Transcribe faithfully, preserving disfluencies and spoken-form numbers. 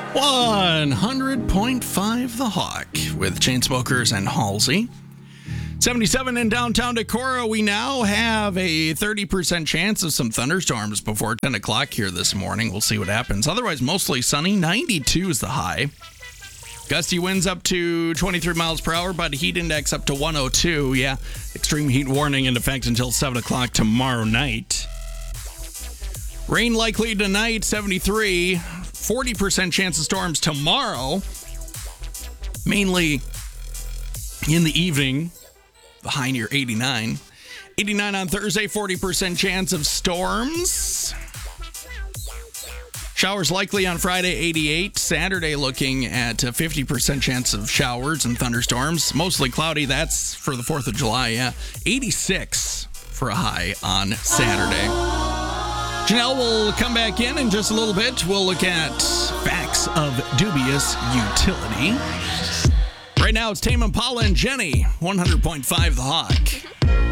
one hundred point five The Hawk with Chainsmokers and Halsey. seventy-seven in downtown Decorah. We now have a thirty percent chance of some thunderstorms before ten o'clock here this morning. We'll see what happens. Otherwise, mostly sunny. ninety-two is the high. Gusty winds up to twenty-three miles per hour, but heat index up to one oh two. Yeah, extreme heat warning in effect until seven o'clock tomorrow night. Rain likely tonight, seventy-three. forty percent chance of storms tomorrow, mainly in the evening. The high near eighty-nine. eighty-nine on Thursday, forty percent chance of storms. Showers likely on Friday, eighty-eight. Saturday looking at a fifty percent chance of showers and thunderstorms. Mostly cloudy. That's for the fourth of July, yeah. eighty-six for a high on Saturday. Janelle will come back in in just a little bit. We'll look at facts of dubious utility. Right now, it's Tame Impala and Jenny, one hundred point five The Hawk.